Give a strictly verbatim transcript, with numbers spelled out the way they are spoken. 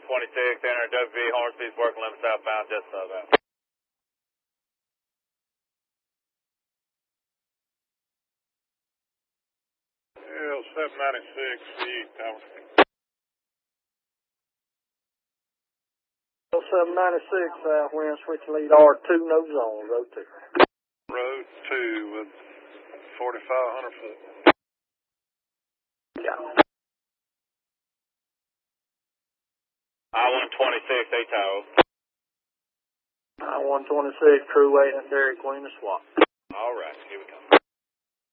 twenty-six, enter W V Hornsby's working limit southbound, just southbound. L seven ninety-six, C tower. L seven ninety-six, southwind, switch lead R two, no zone, road two. Road two with forty-five hundred foot. Yeah. I one twenty-six, eight tower. I one twenty-six, crew eight and Dairy Queen to swap. All right, here we go.